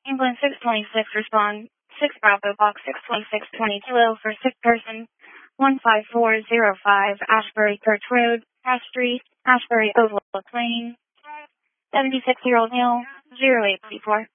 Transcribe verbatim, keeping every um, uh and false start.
England six twenty-six respond. six Bravo Box six twenty-six twenty kilo for sick person. one five four zero five Ashbury Church Road, Ash Street, Ashbury Oval Plain. seventy-six-year-old male, zero eight three four.